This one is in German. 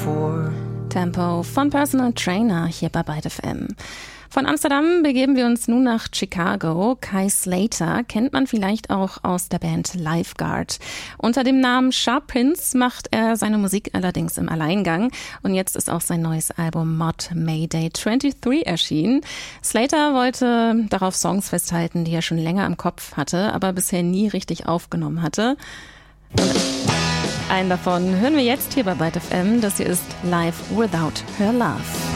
before. Tempo von Personal Trainer hier bei Byte FM. Von Amsterdam begeben wir uns nun nach Chicago. Kai Slater kennt man vielleicht auch aus der Band Lifeguard. Unter dem Namen Sharp Prince macht er seine Musik allerdings im Alleingang. Und jetzt ist auch sein neues Album Mod Mayday 23 erschienen. Slater wollte darauf Songs festhalten, die er schon länger im Kopf hatte, aber bisher nie richtig aufgenommen hatte. Und einen davon hören wir jetzt hier bei Byte FM. Das hier ist Live Without Her Love.